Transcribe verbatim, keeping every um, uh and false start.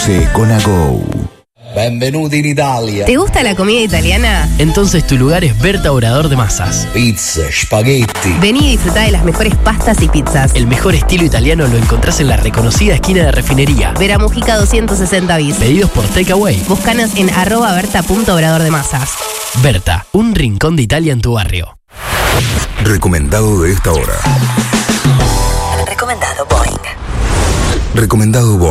Conoce con Ago. Benvenuti in Italia. ¿Te gusta la comida italiana? Entonces tu lugar es Berta Obrador de Masas. Pizza, spaghetti. Vení y disfrutá de las mejores pastas y pizzas. El mejor estilo italiano lo encontrás en la reconocida esquina de Refinería. Vera Mujica doscientos sesenta bis. Pedidos por Takeaway. Búscanos en arroba berta punto obrador de masas. Berta, un rincón de Italia en tu barrio. Recomendado de esta hora. Recomendado Boeing. Recomendado Boeing.